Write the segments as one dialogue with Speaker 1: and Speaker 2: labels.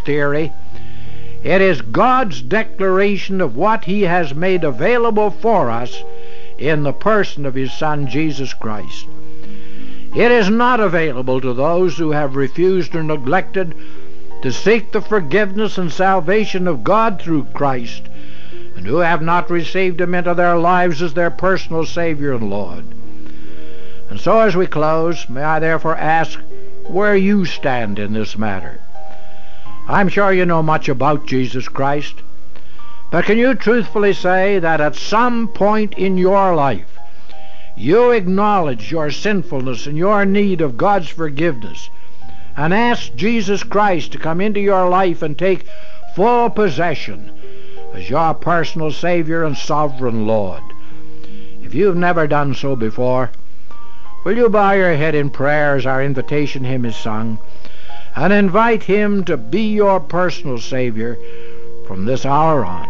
Speaker 1: theory. It is God's declaration of what He has made available for us in the person of His Son, Jesus Christ. It is not available to those who have refused or neglected to seek the forgiveness and salvation of God through Christ, and who have not received Him into their lives as their personal Savior and Lord. And so as we close, may I therefore ask where you stand in this matter. I'm sure you know much about Jesus Christ, but can you truthfully say that at some point in your life you acknowledge your sinfulness and your need of God's forgiveness, and ask Jesus Christ to come into your life and take full possession as your personal Savior and sovereign Lord? If you've never done so before, will you bow your head in prayer as our invitation hymn is sung, and invite Him to be your personal Savior from this hour on?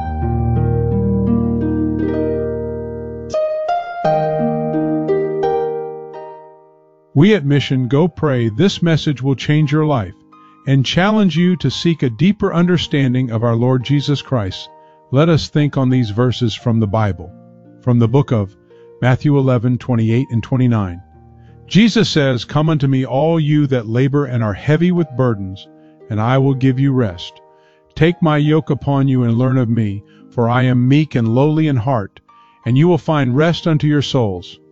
Speaker 2: We at Mission Go Pray, this message will change your life and challenge you to seek a deeper understanding of our Lord Jesus Christ. Let us think on these verses from the Bible, from the book of Matthew 11:28 and 29. Jesus says, "Come unto me, all you that labor and are heavy with burdens, and I will give you rest. Take my yoke upon you and learn of me, for I am meek and lowly in heart, and you will find rest unto your souls.